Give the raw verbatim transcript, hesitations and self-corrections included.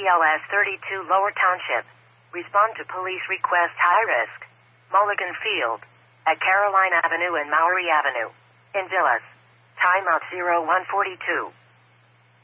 L S thirty-two Lower Township. Respond to police request high risk. Mulligan Field. At Caroline Avenue and Maury Avenue. In Villas. Timeout zero one forty-two.